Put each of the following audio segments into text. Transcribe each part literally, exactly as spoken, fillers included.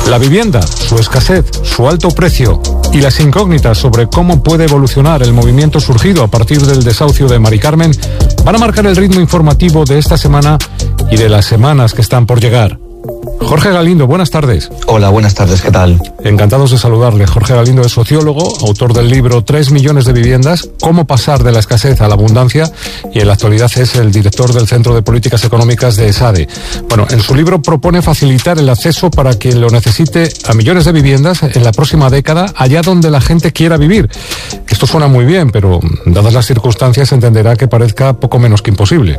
La vivienda, su escasez, su alto precio y las incógnitas sobre cómo puede evolucionar el movimiento surgido a partir del desahucio de Mari Carmen van a marcar el ritmo informativo de esta semana y de las semanas que están por llegar. Jorge Galindo, buenas tardes. Hola, buenas tardes, ¿qué tal? Encantados de saludarle. Jorge Galindo es sociólogo, autor del libro Tres millones de viviendas, cómo pasar de la escasez a la abundancia, y en la actualidad es el director del Centro de Políticas Económicas de ESADE. Bueno, en su libro propone facilitar el acceso para quien lo necesite a millones de viviendas en la próxima década, allá donde la gente quiera vivir. Esto suena muy bien, pero dadas las circunstancias entenderá que parezca poco menos que imposible.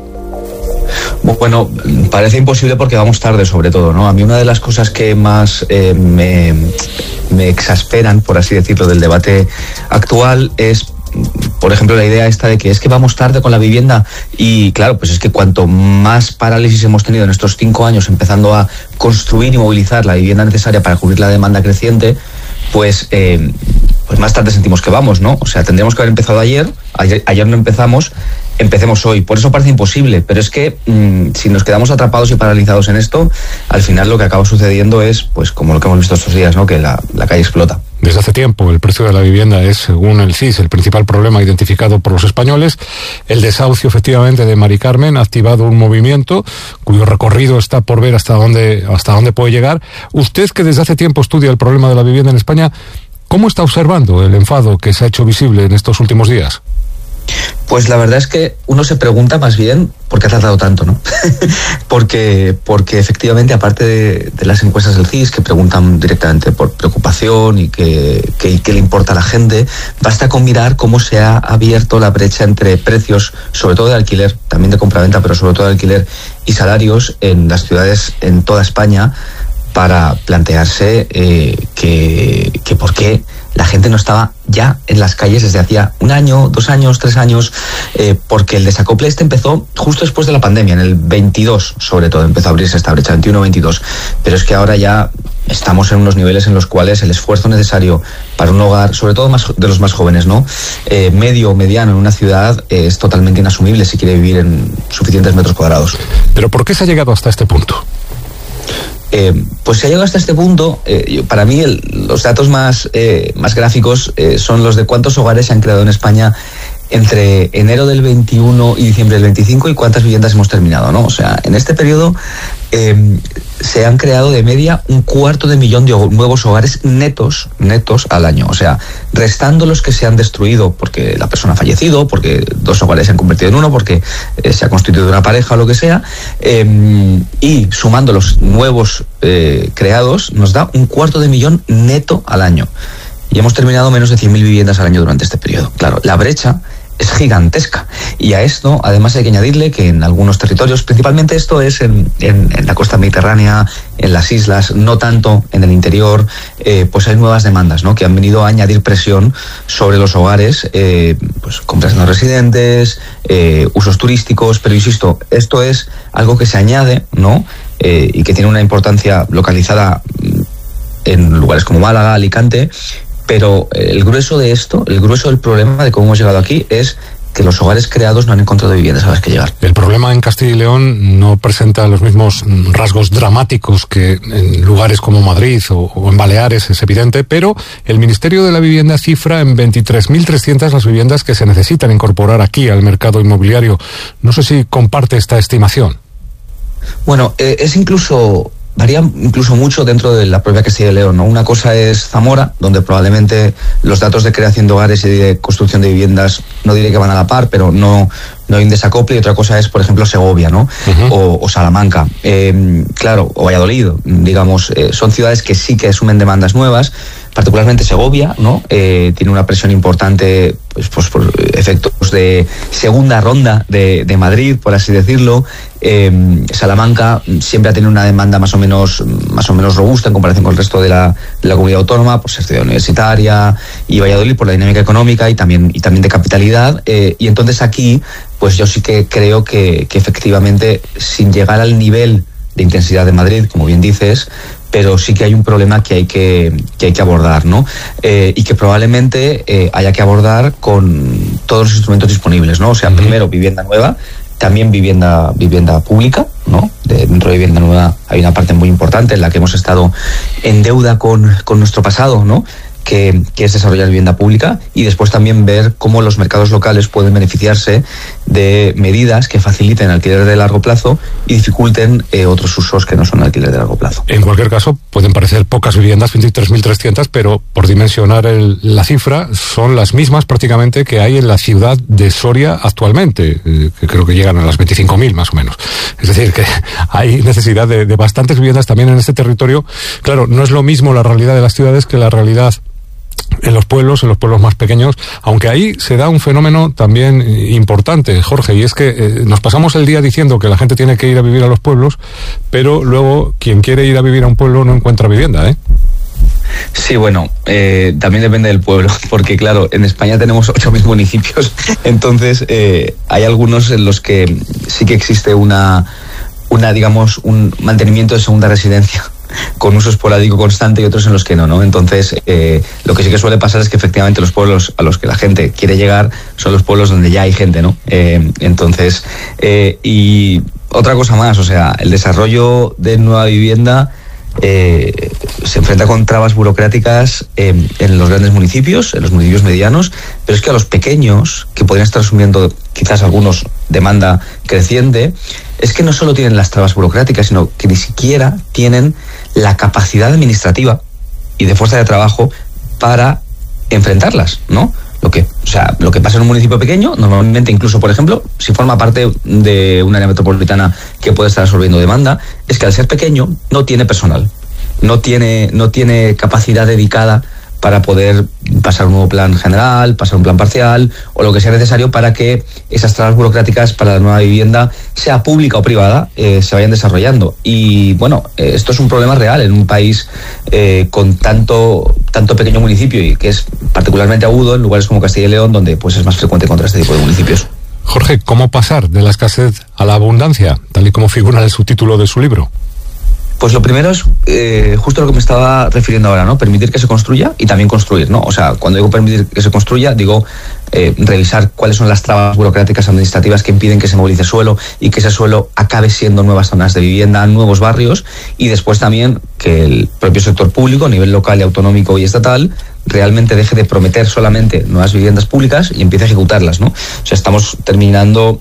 Bueno, parece imposible porque vamos tarde, sobre todo, ¿no? A mí una de las cosas que más eh, me, me exasperan, por así decirlo, del debate actual es, por ejemplo, la idea esta de que es que vamos tarde con la vivienda. Y claro, pues es que cuanto más parálisis hemos tenido en estos cinco años empezando a construir y movilizar la vivienda necesaria para cubrir la demanda creciente, pues, eh, pues más tarde sentimos que vamos, ¿no? O sea, tendríamos que haber empezado ayer, ayer, ayer no empezamos, empecemos hoy. Por eso parece imposible, pero es que mmm, si nos quedamos atrapados y paralizados en esto, al final lo que acaba sucediendo es, pues como lo que hemos visto estos días, ¿no? Que la, la calle explota. Desde hace tiempo el precio de la vivienda es, según el C I S, el principal problema identificado por los españoles. El desahucio, efectivamente, de Mari Carmen ha activado un movimiento cuyo recorrido está por ver hasta dónde, hasta dónde puede llegar. Usted, que desde hace tiempo estudia el problema de la vivienda en España, ¿cómo está observando el enfado que se ha hecho visible en estos últimos días? Pues la verdad es que uno se pregunta más bien por qué ha tardado tanto, ¿no? porque, porque efectivamente, aparte de, de las encuestas del C I S que preguntan directamente por preocupación y qué que, que le importa a la gente, basta con mirar cómo se ha abierto la brecha entre precios, sobre todo de alquiler, también de compraventa, pero sobre todo de alquiler, y salarios en las ciudades en toda España, para plantearse eh, que, que por qué la gente no estaba ya en las calles desde hacía un año, dos años, tres años, eh, porque el desacople este empezó justo después de la pandemia, en el veintidós sobre todo, empezó a abrirse esta brecha, veintiuno veintidós, pero es que ahora ya estamos en unos niveles en los cuales el esfuerzo necesario para un hogar, sobre todo más de los más jóvenes, ¿no? Eh, medio o mediano en una ciudad, eh, es totalmente inasumible si quiere vivir en suficientes metros cuadrados. ¿Pero por qué se ha llegado hasta este punto? Eh, pues se ha llegado hasta este punto. Eh, para mí el, los datos más, eh, más gráficos eh, son los de cuántos hogares se han creado en España entre enero del veintiuno y diciembre del veinticinco, y cuántas viviendas hemos terminado, ¿no? O sea, en este periodo eh, se han creado de media un cuarto de millón de nuevos hogares netos, netos al año. O sea, restando los que se han destruido porque la persona ha fallecido, porque dos hogares se han convertido en uno, porque eh, se ha constituido una pareja o lo que sea, eh, y sumando los nuevos eh, creados, nos da un cuarto de millón neto al año. Y hemos terminado menos de cien mil viviendas al año durante este periodo. Claro, la brecha es gigantesca. Y a esto, además, hay que añadirle que en algunos territorios, principalmente esto es en, en, en la costa mediterránea, en las islas, no tanto en el interior, eh, pues hay nuevas demandas, ¿no? Que han venido a añadir presión sobre los hogares, eh, pues compras no residentes, eh, usos turísticos, pero insisto, esto es algo que se añade, ¿no? Eh, y que tiene una importancia localizada en lugares como Málaga, Alicante. Pero el grueso de esto, el grueso del problema de cómo hemos llegado aquí es que los hogares creados no han encontrado viviendas a las que llegar. El problema en Castilla y León no presenta los mismos rasgos dramáticos que en lugares como Madrid o, o en Baleares, es evidente, pero el Ministerio de la Vivienda cifra en veintitrés mil trescientas las viviendas que se necesitan incorporar aquí al mercado inmobiliario. No sé si comparte esta estimación. Bueno, eh, es incluso... varía incluso mucho dentro de la propia Castilla y León, ¿no? Una cosa es Zamora, donde probablemente los datos de creación de hogares y de construcción de viviendas, no diré que van a la par, pero no, no hay un desacople. Y otra cosa es, por ejemplo, Segovia, ¿no? Uh-huh. o, o Salamanca, eh, claro, o Valladolid, digamos, eh, son ciudades que sí que asumen demandas nuevas. Particularmente Segovia, ¿no? Eh, tiene una presión importante, pues, pues por efectos de segunda ronda de, de Madrid, por así decirlo. Eh, Salamanca siempre ha tenido una demanda más o menos más o menos robusta en comparación con el resto de la, de la comunidad autónoma, por ser ciudad universitaria, y Valladolid por la dinámica económica y también y también de capitalidad. Eh, y entonces aquí, pues yo sí que creo que, que efectivamente, sin llegar al nivel de intensidad de Madrid, como bien dices, pero sí que hay un problema que hay que, que, hay que abordar, ¿no? Eh, y que probablemente eh, haya que abordar con todos los instrumentos disponibles, ¿no? O sea, uh-huh. primero, vivienda nueva, también vivienda, vivienda pública, ¿no? De, dentro de vivienda nueva hay una parte muy importante en la que hemos estado en deuda con, con nuestro pasado, ¿no? Que, que es desarrollar vivienda pública, y después también ver cómo los mercados locales pueden beneficiarse de medidas que faciliten el alquiler de largo plazo y dificulten eh, otros usos que no son alquiler de largo plazo. En cualquier caso, pueden parecer pocas viviendas, veintitrés mil trescientas, pero por dimensionar el, la cifra, son las mismas prácticamente que hay en la ciudad de Soria actualmente, eh, que creo que llegan a las veinticinco mil más o menos. Es decir, que hay necesidad de, de bastantes viviendas también en este territorio. Claro, no es lo mismo la realidad de las ciudades que la realidad en los pueblos, en los pueblos más pequeños, aunque ahí se da un fenómeno también importante, Jorge, y es que eh, nos pasamos el día diciendo que la gente tiene que ir a vivir a los pueblos, pero luego quien quiere ir a vivir a un pueblo no encuentra vivienda, ¿eh? Sí, bueno, eh, también depende del pueblo, porque claro, en España tenemos ocho mil municipios, entonces eh, hay algunos en los que sí que existe una, una, digamos, un mantenimiento de segunda residencia con uso esporádico constante, y otros en los que no, ¿no? Entonces, eh, lo que sí que suele pasar es que efectivamente los pueblos a los que la gente quiere llegar son los pueblos donde ya hay gente, ¿no? Eh, entonces, eh, y otra cosa más, o sea, el desarrollo de nueva vivienda eh, se enfrenta con trabas burocráticas eh, en los grandes municipios, en los municipios medianos, pero es que a los pequeños, que podrían estar asumiendo quizás algunos demanda creciente, es que no solo tienen las trabas burocráticas, sino que ni siquiera tienen la capacidad administrativa y de fuerza de trabajo para enfrentarlas, ¿no? Lo que, o sea, lo que pasa en un municipio pequeño, normalmente incluso, por ejemplo, si forma parte de un área metropolitana que puede estar absorbiendo demanda, es que al ser pequeño no tiene personal, no tiene, no tiene capacidad dedicada para poder pasar un nuevo plan general, pasar un plan parcial o lo que sea necesario para que esas trabas burocráticas para la nueva vivienda, sea pública o privada, eh, se vayan desarrollando. Y bueno, eh, esto es un problema real en un país eh, con tanto, tanto pequeño municipio, y que es particularmente agudo en lugares como Castilla y León, donde pues es más frecuente encontrar este tipo de municipios. Jorge, ¿cómo pasar de la escasez a la abundancia, tal y como figura en el subtítulo de su libro? Pues lo primero es eh, justo lo que me estaba refiriendo ahora, ¿no? Permitir que se construya y también construir, ¿no? O sea, cuando digo permitir que se construya, digo eh, revisar cuáles son las trabas burocráticas administrativas que impiden que se movilice suelo y que ese suelo acabe siendo nuevas zonas de vivienda, nuevos barrios, y después también que el propio sector público, a nivel local y autonómico y estatal, realmente deje de prometer solamente nuevas viviendas públicas y empiece a ejecutarlas, ¿no? O sea, estamos terminando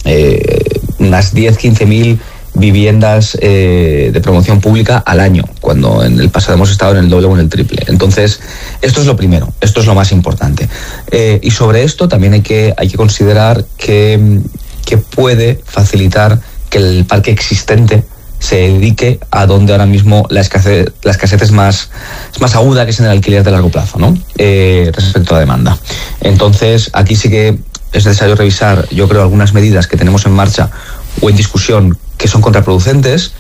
eh, unas diez, quince mil viviendas eh, de promoción pública al año, cuando en el pasado hemos estado en el doble o en el triple. Entonces, esto es lo primero, esto es lo más importante. Eh, y sobre esto también hay que, hay que considerar que, que puede facilitar que el parque existente se dedique a donde ahora mismo la escasez, la escasez es más, es más aguda, que es en el alquiler de largo plazo, ¿no? Eh, respecto a la demanda. Entonces, aquí sí que es necesario revisar, yo creo, algunas medidas que tenemos en marcha o en discusión que son contraproducentes,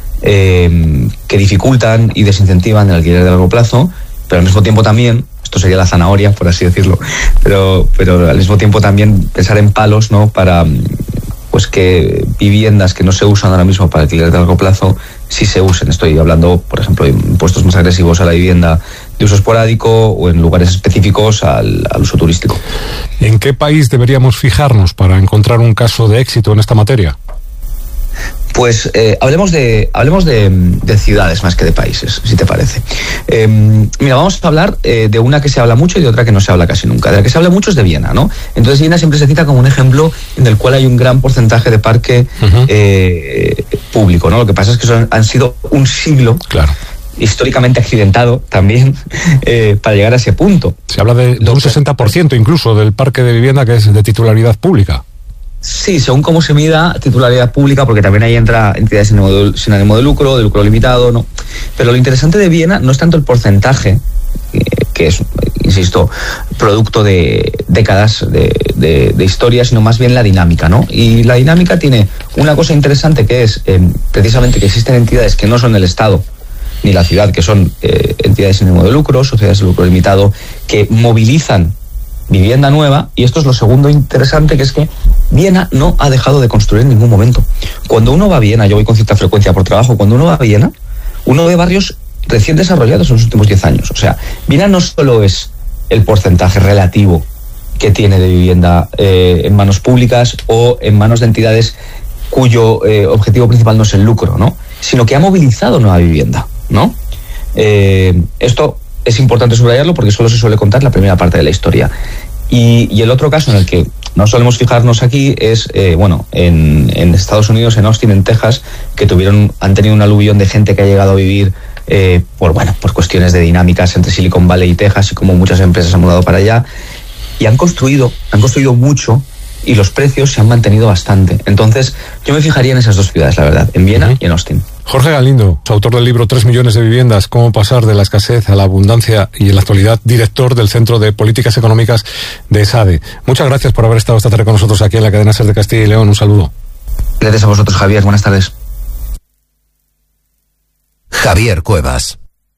eh, que dificultan y desincentivan el alquiler de largo plazo, pero al mismo tiempo también, esto sería la zanahoria, por así decirlo, pero, pero al mismo tiempo también pensar en palos, ¿no? Para pues que viviendas que no se usan ahora mismo para alquiler de largo plazo sí se usen. Estoy hablando, por ejemplo, de impuestos más agresivos a la vivienda de uso esporádico o en lugares específicos al, al uso turístico. ¿En qué país deberíamos fijarnos para encontrar un caso de éxito en esta materia? Pues eh, hablemos de hablemos de, de ciudades más que de países, si te parece. Eh, mira, vamos a hablar eh, de una que se habla mucho y de otra que no se habla casi nunca. De la que se habla mucho es de Viena, ¿no? Entonces Viena siempre se cita como un ejemplo en el cual hay un gran porcentaje de parque uh-huh. eh, público, ¿no? Lo que pasa es que son, han sido un siglo. Claro. Históricamente accidentado también eh, para llegar a ese punto. Se habla de, de un sesenta por ciento incluso del parque de vivienda que es de titularidad pública. Sí, según cómo se mida titularidad pública, porque también ahí entra entidades sin ánimo de, sin ánimo de lucro, de lucro limitado, ¿no? Pero lo interesante de Viena no es tanto el porcentaje, eh, que es, insisto, producto de décadas de, de, de historia, sino más bien la dinámica, ¿no? Y la dinámica tiene una cosa interesante, que es eh, precisamente que existen entidades que no son el Estado ni la ciudad, que son eh, entidades sin ánimo de lucro, sociedades de lucro limitado, que movilizan vivienda nueva. Y esto es lo segundo interesante, que es que Viena no ha dejado de construir en ningún momento. Cuando uno va a Viena, yo voy con cierta frecuencia por trabajo, cuando uno va a Viena, uno ve barrios recién desarrollados en los últimos diez años. O sea, Viena no solo es el porcentaje relativo que tiene de vivienda eh, en manos públicas o en manos de entidades cuyo eh, objetivo principal no es el lucro, ¿no? Sino que ha movilizado nueva vivienda, ¿no? Eh, esto es importante subrayarlo porque solo se suele contar la primera parte de la historia. Y, y el otro caso en el que no solemos fijarnos aquí es, eh, bueno, en, en Estados Unidos, en Austin, en Texas, que tuvieron, han tenido un aluvión de gente que ha llegado a vivir eh, por, bueno, por cuestiones de dinámicas entre Silicon Valley y Texas, y como muchas empresas han mudado para allá, y han construido, han construido mucho, y los precios se han mantenido bastante. Entonces, yo me fijaría en esas dos ciudades, la verdad, en Viena uh-huh. y en Austin. Jorge Galindo, autor del libro Tres millones de viviendas, cómo pasar de la escasez a la abundancia, y en la actualidad director del Centro de Políticas Económicas de ESADE. Muchas gracias por haber estado esta tarde con nosotros aquí en la cadena SER de Castilla y León. Un saludo. Gracias a vosotros, Javier. Buenas tardes. Javier Cuevas.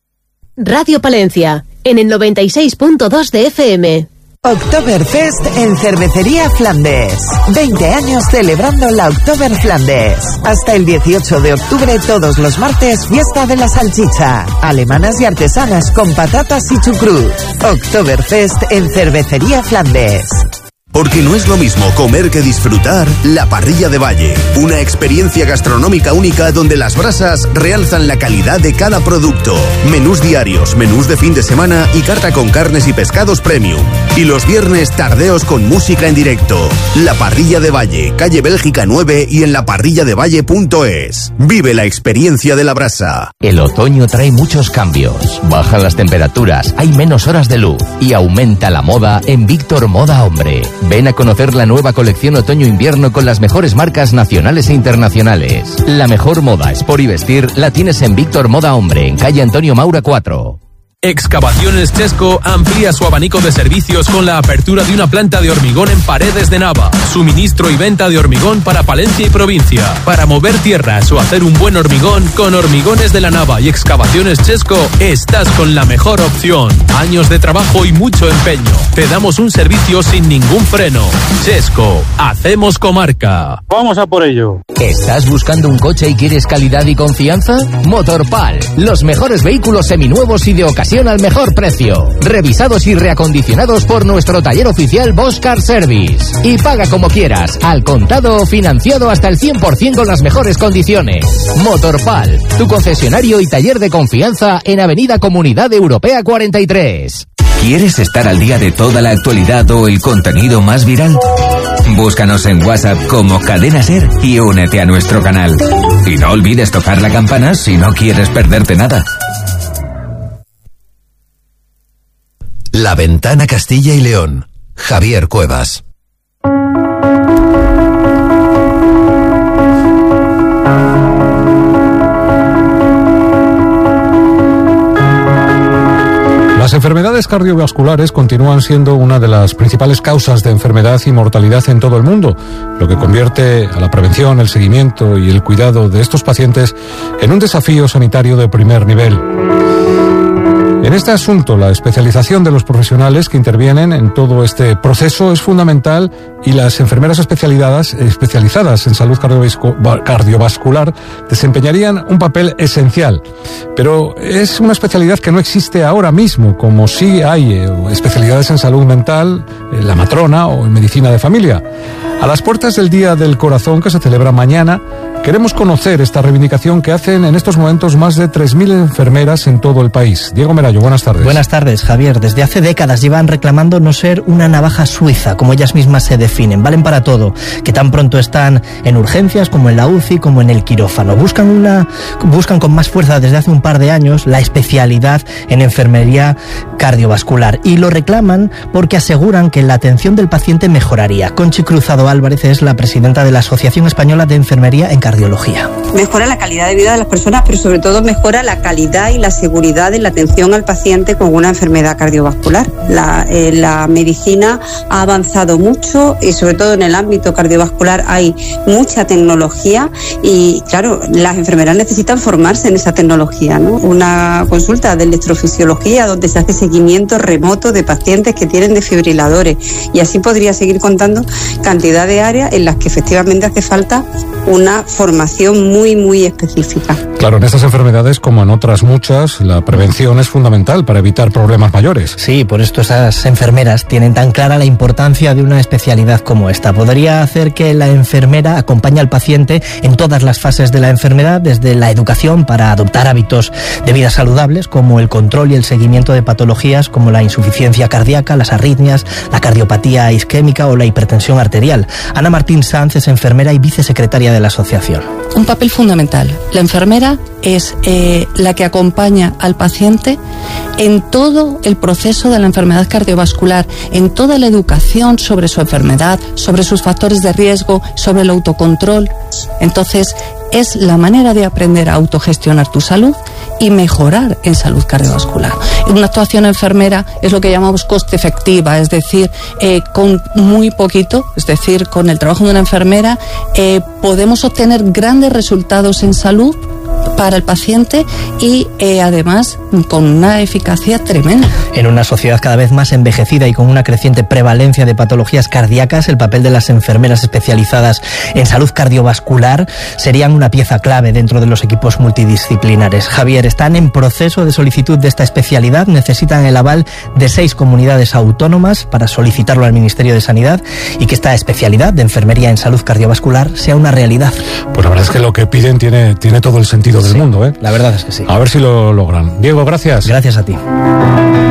Radio Palencia, en el noventa y seis punto dos de F M. Oktoberfest en Cervecería Flandes. veinte años celebrando la Oktober Flandes. Hasta el dieciocho de octubre, todos los martes, fiesta de la salchicha. Alemanas y artesanas con patatas y chucrut. Oktoberfest en Cervecería Flandes. Porque no es lo mismo comer que disfrutar, La Parrilla de Valle. Una experiencia gastronómica única donde las brasas realzan la calidad de cada producto. Menús diarios, menús de fin de semana y carta con carnes y pescados premium. Y los viernes, tardeos con música en directo. La Parrilla de Valle, calle Bélgica nueve y en la parrilla de valle punto es. Vive la experiencia de la brasa. El otoño trae muchos cambios. Bajan las temperaturas, hay menos horas de luz y aumenta la moda en Víctor Moda Hombre. Ven a conocer la nueva colección otoño-invierno con las mejores marcas nacionales e internacionales. La mejor moda, sport y vestir la tienes en Víctor Moda Hombre, en calle Antonio Maura cuatro. Excavaciones Chesco amplía su abanico de servicios con la apertura de una planta de hormigón en Paredes de Nava. Suministro y venta de hormigón para Palencia y provincia. Para mover tierras o hacer un buen hormigón, con Hormigones de la Nava y Excavaciones Chesco estás con la mejor opción. Años de trabajo y mucho empeño. Te damos un servicio sin ningún freno. Chesco, hacemos comarca. Vamos a por ello. ¿Estás buscando un coche y quieres calidad y confianza? Motorpal, los mejores vehículos seminuevos y de ocasión al mejor precio, revisados y reacondicionados por nuestro taller oficial Bosch Car Service. Y paga como quieras, al contado o financiado hasta el cien por ciento con las mejores condiciones. Motorpal, tu concesionario y taller de confianza en Avenida Comunidad Europea cuarenta y tres. ¿Quieres estar al día de toda la actualidad o el contenido más viral? Búscanos en WhatsApp como Cadena SER y únete a nuestro canal. Y no olvides tocar la campana si no quieres perderte nada. La Ventana Castilla y León. Javier Cuevas. Las enfermedades cardiovasculares continúan siendo una de las principales causas de enfermedad y mortalidad en todo el mundo, lo que convierte a la prevención, el seguimiento y el cuidado de estos pacientes en un desafío sanitario de primer nivel. En este asunto, la especialización de los profesionales que intervienen en todo este proceso es fundamental, y las enfermeras especializadas, especializadas en salud cardiovascular desempeñarían un papel esencial. Pero es una especialidad que no existe ahora mismo, como sí hay eh, especialidades en salud mental, en la matrona o en medicina de familia. A las puertas del Día del Corazón, que se celebra mañana, queremos conocer esta reivindicación que hacen en estos momentos más de tres mil enfermeras en todo el país. Diego Merayo, buenas tardes. Buenas tardes, Javier. Desde hace décadas llevan reclamando no ser una navaja suiza, como ellas mismas se definen. Valen para todo, que tan pronto están en urgencias como en la U C I, como en el quirófano. Buscan una, buscan con más fuerza desde hace un par de años la especialidad en enfermería cardiovascular, y lo reclaman porque aseguran que la atención del paciente mejoraría. Conchi Cruzado Álvarez es la presidenta de la Asociación Española de Enfermería en Cardiología. Mejora la calidad de vida de las personas, pero sobre todo mejora la calidad y la seguridad en la atención al paciente con una enfermedad cardiovascular. La, eh, la medicina ha avanzado mucho, y sobre todo en el ámbito cardiovascular hay mucha tecnología, y claro, las enfermeras necesitan formarse en esa tecnología, ¿no? Una consulta de electrofisiología donde se hace seguimiento seguimiento remoto de pacientes que tienen desfibriladores, y así podría seguir contando cantidad de áreas en las que efectivamente hace falta una formación muy, muy específica. Claro, en estas enfermedades, como en otras muchas, la prevención es fundamental para evitar problemas mayores. Sí, por esto esas enfermeras tienen tan clara la importancia de una especialidad como esta. Podría hacer que la enfermera acompañe al paciente en todas las fases de la enfermedad, desde la educación para adoptar hábitos de vida saludables, como el control y el seguimiento de patologías como la insuficiencia cardíaca, las arritmias, la cardiopatía isquémica o la hipertensión arterial. Ana Martín Sanz es enfermera y vicesecretaria de la asociación. Un papel fundamental. La enfermera es eh, la que acompaña al paciente en todo el proceso de la enfermedad cardiovascular, en toda la educación sobre su enfermedad, sobre sus factores de riesgo, sobre el autocontrol. Entonces, es la manera de aprender a autogestionar tu salud y mejorar en salud cardiovascular. Una actuación enfermera es lo que llamamos coste efectiva, es decir, eh, con muy poquito, es decir, con el trabajo de una enfermera, eh, podemos obtener grandes resultados en salud para el paciente y eh, además con una eficacia tremenda. En una sociedad cada vez más envejecida y con una creciente prevalencia de patologías cardíacas, el papel de las enfermeras especializadas en salud cardiovascular serían una pieza clave dentro de los equipos multidisciplinares. Javier, están en proceso de solicitud de esta especialidad, necesitan el aval de seis comunidades autónomas para solicitarlo al Ministerio de Sanidad y que esta especialidad de enfermería en salud cardiovascular sea una realidad. Pues la verdad es que lo que piden tiene, tiene todo el sentido del sí, mundo, ¿eh? La verdad es que sí. A ver si lo logran. Diego, gracias. Gracias a ti.